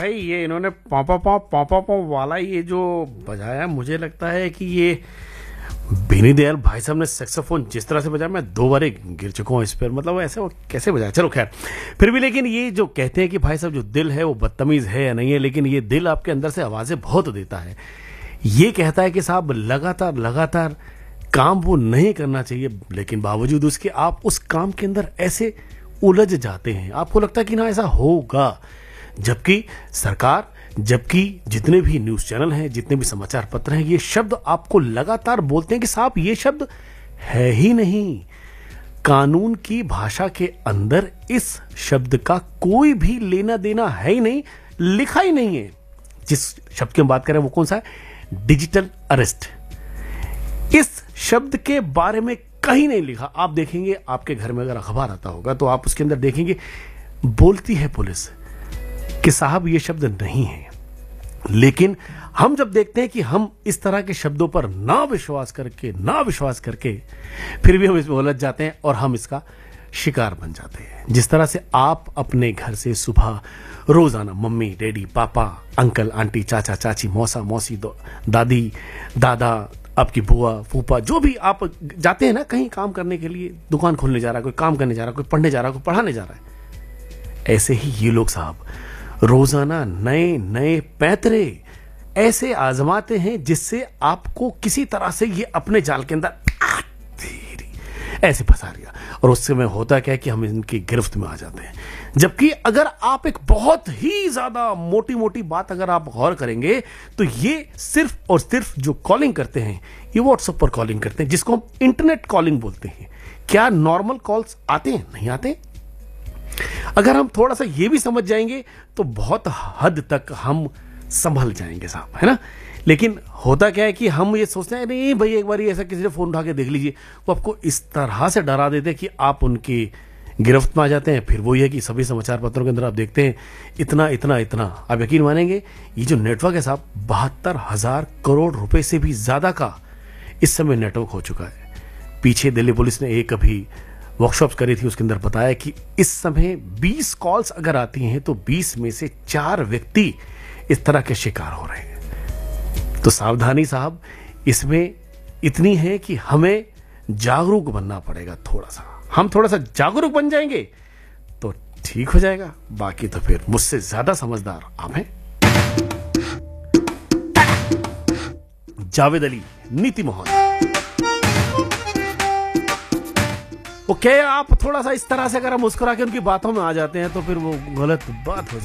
भाई ये इन्होंने पापा वाला ये जो बजाया, मुझे लगता है कि ये बेनी दयाल भाई साहब ने सैक्सोफोन जिस तरह से बजाया, मैं 2 बार गिर चुका हूँ इस पर। मतलब ऐसे वो कैसे बजाया, चलो खैर फिर भी। लेकिन ये जो कहते हैं कि भाई साहब जो दिल है वो बदतमीज है या नहीं है, लेकिन ये दिल आपके अंदर से आवाजें बहुत देता है। ये कहता है कि साहब लगातार लगातार काम वो नहीं करना चाहिए, लेकिन बावजूद उसके आप उस काम के अंदर ऐसे उलझ जाते हैं, आपको लगता है कि ना ऐसा होगा। जबकि सरकार, जबकि जितने भी न्यूज चैनल हैं, जितने भी समाचार पत्र हैं, ये शब्द आपको लगातार बोलते हैं कि साहब ये शब्द है ही नहीं। कानून की भाषा के अंदर इस शब्द का कोई भी लेना देना है ही नहीं, लिखा ही नहीं है। जिस शब्द की हम बात करें वो कौन सा है? Digital arrest. इस शब्द के बारे में कहीं नहीं लिखा। आप देखेंगे आपके घर में अगर अखबार आता होगा तो आप उसके अंदर देखेंगे बोलती है पुलिस कि साहब ये शब्द नहीं है। लेकिन हम जब देखते हैं कि हम इस तरह के शब्दों पर ना विश्वास करके फिर भी हम इसमें उलझ जाते हैं और हम इसका शिकार बन जाते हैं। जिस तरह से आप अपने घर से सुबह रोजाना मम्मी डैडी पापा अंकल आंटी चाचा चाची मौसा मौसी दादी दादा आपकी बुआ फूफा जो भी आप जाते हैं ना कहीं काम करने के लिए, दुकान खोलने जा रहा है कोई, काम करने जा रहा है कोई, पढ़ने जा रहा है कोई, पढ़ाने जा रहा है, ऐसे ही ये लोग साहब रोजाना नए नए पैतरे ऐसे आजमाते हैं जिससे आपको किसी तरह से ये अपने जाल के अंदर ऐसे फंसा दिया। और उससे में होता क्या है कि हम इनकी गिरफ्त में आ जाते हैं। जबकि अगर आप एक बहुत ही ज्यादा मोटी मोटी बात अगर आप गौर करेंगे तो ये सिर्फ और सिर्फ जो कॉलिंग करते हैं ये व्हाट्सएप पर कॉलिंग करते हैं, जिसको हम इंटरनेट कॉलिंग बोलते हैं। क्या नॉर्मल कॉल्स आते हैं? नहीं आते। अगर हम थोड़ा सा ये भी समझ जाएंगे तो बहुत हद तक हम संभल जाएंगे साहब, है ना। लेकिन होता क्या है कि हम ये सोचते हैं नहीं भाई एक बार ऐसा किसी ने फोन उठा के देख लीजिए, वो आपको इस तरह से डरा देते हैं कि आप उनकी गिरफ्त में आ जाते हैं। फिर वो ये है कि सभी समाचार पत्रों के अंदर आप देखते हैं इतना इतना इतना, आप यकीन मानेंगे ये जो नेटवर्क है साहब 72,000 करोड़ रुपए से भी ज्यादा का इस समय नेटवर्क हो चुका है। पीछे दिल्ली पुलिस ने एक अभी वर्कशॉप करी थी, उसके अंदर बताया कि इस समय 20 कॉल्स अगर आती हैं तो 20 में से 4 व्यक्ति इस तरह के शिकार हो रहे हैं। तो सावधानी साहब इसमें इतनी है कि हमें जागरूक बनना पड़ेगा। हम थोड़ा सा जागरूक बन जाएंगे तो ठीक हो जाएगा, बाकी तो फिर मुझसे ज्यादा समझदार आप हैं। जावेद अली, नीति मोहन। वो क्या आप थोड़ा सा इस तरह से अगर हम मुस्कुरा के उनकी बातों में आ जाते हैं तो फिर वो गलत बात हो जाए।